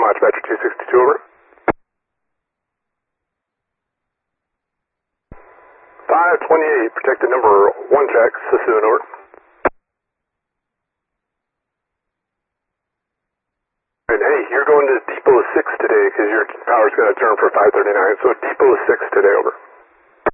Watch Battery 262, over. 528, protected number 1 check, Sassoon, over. And hey, you're going to Depot 6 today because your power's going to turn for 539, so Depot 6 today, over.